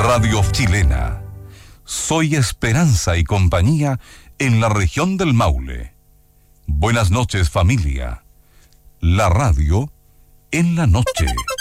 Radio Chilena. Soy Esperanza y compañía en la región del Maule. Buenas noches, familia. La radio en la noche.